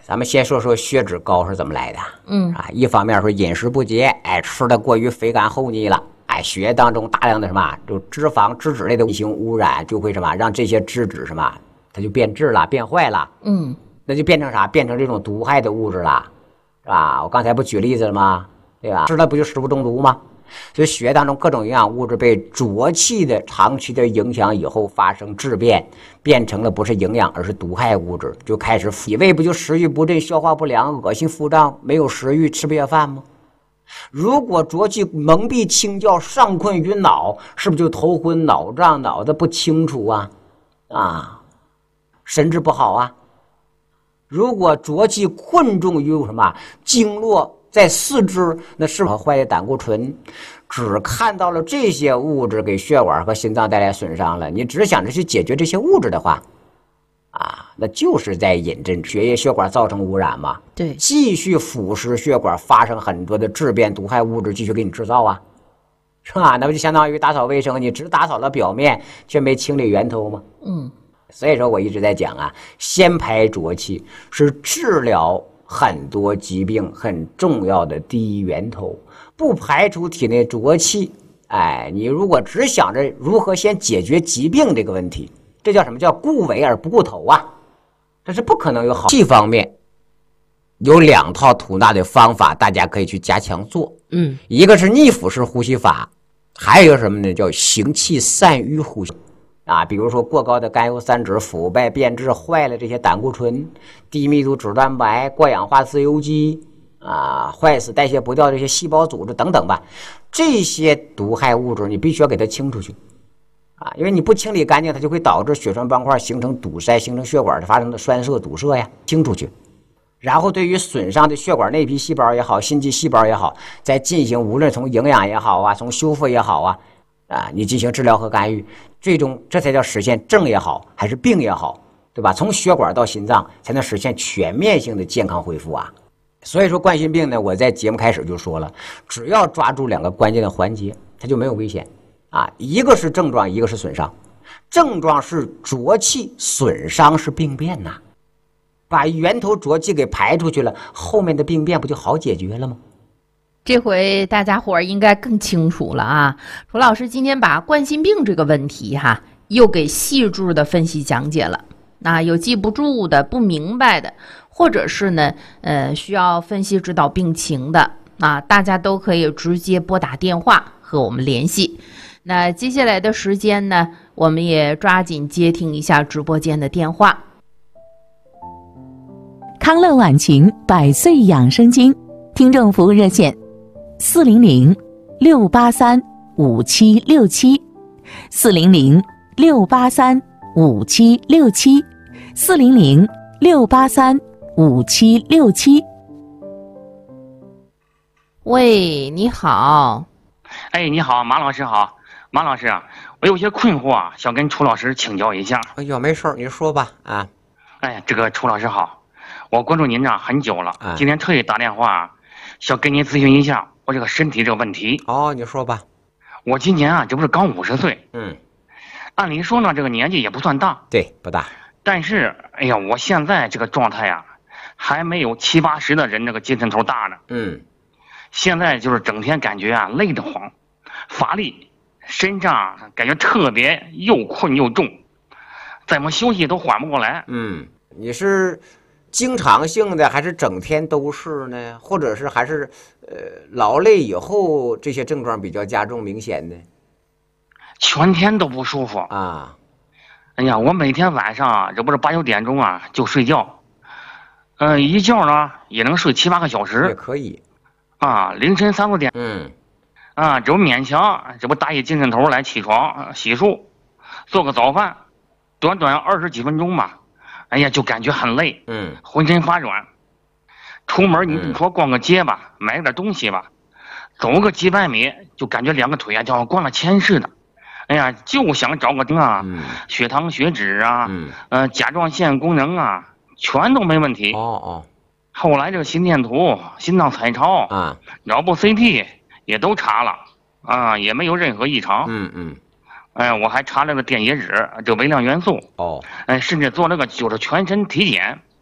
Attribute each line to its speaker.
Speaker 1: 咱们先说说血脂高是怎么来的。一方面说饮食不节，吃的过于肥甘厚腻了，血液当中大量的什么就脂肪、脂质类的进行污染，就会什么让这些脂质什么它就变质了、变坏了。那就变成啥？变成这种毒害的物质了，是吧？我刚才不举例子了吗？对吧？吃了不就食物中毒吗？所以血液当中各种营养物质被浊气的长期的影响以后发生质变，变成了不是营养而是毒害物质，就开始脾胃不就食欲不振、消化不良、恶心腹胀、没有食欲、吃不下饭吗？如果浊气蒙蔽清教、上困于脑，是不是就头昏脑胀、脑子不清楚啊？神志不好啊？如果浊气困重于什么经络在四肢，那是不是坏的胆固醇？只看到了这些物质给血管和心脏带来损伤了，你只想着去解决这些物质的话，那就是在引证血液血管造成污染嘛。
Speaker 2: 对，
Speaker 1: 继续腐蚀血管，发生很多的质变毒害物质，继续给你制造是吧？那不就相当于打扫卫生，你只打扫了表面，却没清理源头吗？所以说我一直在讲先排浊气是治疗很多疾病很重要的第一源头，不排除体内浊气，你如果只想着如何先解决疾病这个问题，这叫什么？叫顾尾而不顾头这是不可能有好。气方面有2套吐纳的方法，大家可以去加强做。一个是逆腹式呼吸法，还有一个什么呢？叫行气散瘀呼吸。比如说过高的甘油三酯腐败变质坏了这些胆固醇、低密度脂蛋白、过氧化自由基坏死代谢不掉这些细胞组织等等吧，这些毒害物质你必须要给它清出去因为你不清理干净，它就会导致血栓斑块形成堵塞，形成血管发生的栓塞堵塞清出去。然后对于损伤的血管内皮细胞也好，心肌细胞也好，再进行无论从营养也好从修复也好你进行治疗和干预，最终这才叫实现症也好还是病也好，对吧？从血管到心脏才能实现全面性的健康恢复所以说冠心病呢，我在节目开始就说了，只要抓住2个关键的环节，它就没有危险一个是症状，一个是损伤。症状是浊气，损伤是病变把源头浊气给排出去了，后面的病变不就好解决了吗？
Speaker 2: 这回大家伙儿应该更清楚了楚老师今天把冠心病这个问题又给细致的分析讲解了。有记不住的、不明白的，或者是呢需要分析指导病情的大家都可以直接拨打电话和我们联系。那接下来的时间呢，我们也抓紧接听一下直播间的电话。
Speaker 3: 康乐晚晴100岁养生经听众服务热线400-683-5767 400-683-5767 400-683-5767。
Speaker 2: 喂，你好。
Speaker 4: 你好，马老师好。马老师我有些困惑想跟楚老师请教一下。
Speaker 1: 没事你说吧
Speaker 4: 这个楚老师好，我关注您很久了今天特意打电话想跟您咨询一下我这个身体这个问题。
Speaker 1: 你说吧。
Speaker 4: 我今年这不是刚50岁。按理说呢这个年纪也不算大。
Speaker 1: 对，不大。
Speaker 4: 但是我现在这个状态还没有70、80的人这个精神头大呢。现在就是整天感觉累得慌，乏力，身上感觉特别又困又重，怎么休息都缓不过来。
Speaker 1: 你是经常性的还是整天都是呢？或者是还是劳累以后这些症状比较加重明显呢？
Speaker 4: 全天都不舒服我每天晚上这不是8、9点钟就睡觉，一觉呢也能睡7、8个小时，
Speaker 1: 也可以
Speaker 4: 凌晨3、4点这不勉强这不打起精神头来起床洗漱做个早饭，短短20几分钟吧，就感觉很累，浑身发软。出门你说逛个街吧，买点东西吧，走个几百米就感觉2个腿就像灌了铅似的。就想找个血糖血脂甲状腺功能全都没问题。后来这个心电图、心脏彩超脑部 CT 也都查了也没有任何异常。我还查了个电解质这微量元素甚至做了个就是全身体检